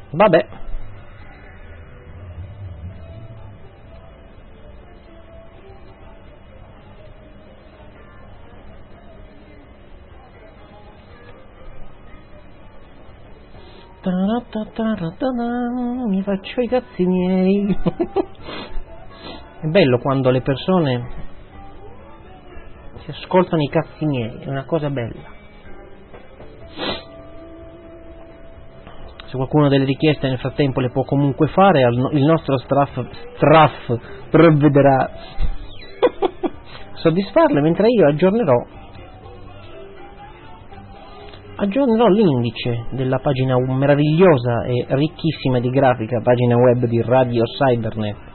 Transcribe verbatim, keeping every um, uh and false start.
Vabbè. Mi faccio i cazzi miei. È bello quando le persone si ascoltano i cazzi miei, è una cosa bella. Se qualcuno delle richieste nel frattempo le può comunque fare, il nostro staff, staff provvederà a soddisfarle, mentre io aggiornerò aggiornerò l'indice della pagina meravigliosa e ricchissima di grafica, pagina web di Radio Cybernet,